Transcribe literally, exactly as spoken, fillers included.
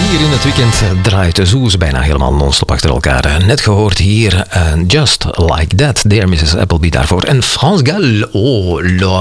Hier in het weekend draait de Zoes bijna helemaal non-stop achter elkaar. Net gehoord hier uh, Just Like That, Dear missus Appleby daarvoor. En France Gall, oh la,